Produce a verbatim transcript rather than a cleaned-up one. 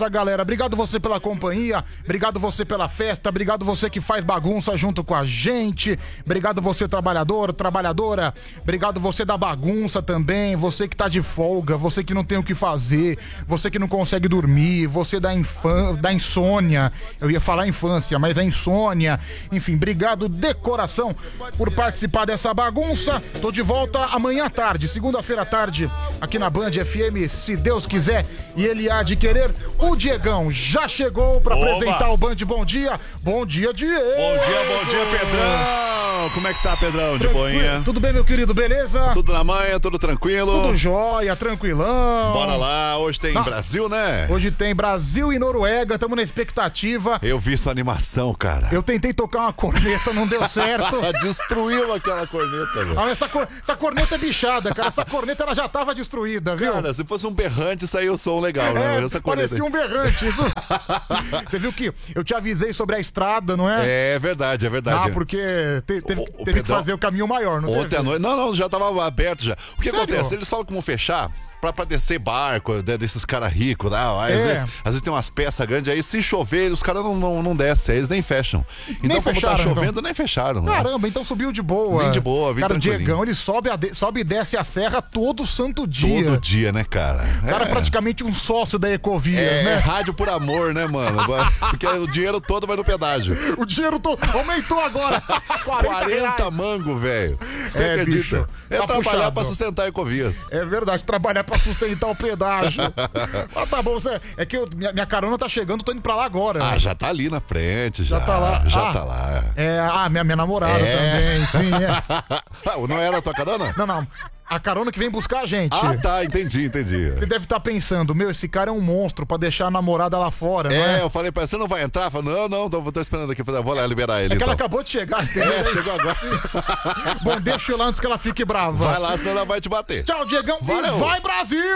beleza, galera? Obrigado você pela companhia, obrigado você pela festa, obrigado você que faz bagunça junto com a gente, obrigado você trabalhador, trabalhadora, obrigado você da bagunça também, você que tá de folga, você que não tem o que fazer, você que não consegue dormir, você da, infan... da insônia, eu ia falar infância, mas é insônia, enfim, obrigado de coração por participar dessa bagunça. Tô de volta amanhã à tarde, segunda-feira à tarde, aqui na Band F M, se Deus quiser e ele há de querer. O Diegão já chegou pra Oba. apresentar o Band Bom Dia. Bom dia, Diego! Bom dia, bom dia, Pedrão! Como é que tá, Pedrão? De boinha? Tudo bem, meu querido? Beleza? Tudo na manha, tudo tranquilo? Tudo jóia, tranquilão. Bora lá, hoje tem Ah, Brasil, né? Hoje tem Brasil e Noruega, estamos na expectativa. Eu vi sua animação, cara. Eu tentei tocar uma corneta, não deu certo. Destruiu aquela corneta, velho. Ah, essa, cor... essa corneta é bichada, cara. Essa corneta ela já tava destruída, viu? Cara, se fosse um berrante, saiu o som legal, né? É, Essa corneta... parecia um berrante. Isso... Você viu que eu te avisei sobre a estrada, não é? É verdade, é verdade. Ah, porque te, teve, O- o teve que Pedrão- fazer o caminho maior, não Ontem teve? à noite. Não, não, já tava aberto já. O que Sério? acontece? Eles falam como fechar. Pra, pra descer barco, de- desses caras ricos lá, às, É. vezes, às vezes tem umas peças grandes, aí se chover, os caras não, não, não descem, aí eles nem fecham. Então, Nem como fecharam, tá chovendo, então. nem fecharam. né? Caramba, então subiu de boa. Vem de boa, vem Cara, o tranquilinho. Diegão, ele sobe, a de- sobe e desce a serra todo santo dia. Todo dia, né, cara? O cara é é, praticamente um sócio da Ecovias, é, é né? rádio por amor, né, mano? Agora- Porque o dinheiro todo vai no pedágio. O dinheiro todo aumentou agora. quarenta reais. quarenta mango, velho. Você É, acredita? bicho, é tá trabalhar puxado. pra sustentar a Ecovias. É verdade, trabalhar pra sustentar o pedágio. Ah, tá bom, Zé. É que eu- minha, minha carona tá chegando, tô indo pra lá agora. Ah, já tá ali na frente, já. Já tá lá. Já Ah. tá lá. É, ah, minha, minha namorada É. também, sim. É. Ah, não era a tua carona? Não, não. A carona que vem buscar a gente. Ah, tá, entendi, entendi. Você deve estar pensando, meu, esse cara é um monstro pra deixar a namorada lá fora, não É, é? eu falei pra ela, você não vai entrar? Eu falei, não, não, tô, tô esperando aqui, eu vou lá liberar ele. É que ela então. acabou de chegar, entendeu? É, chegou agora. Bom, deixa eu ir lá antes que ela fique brava. Vai lá, senão ela vai te bater. Tchau, Diegão. Valeu. E vai, Brasil!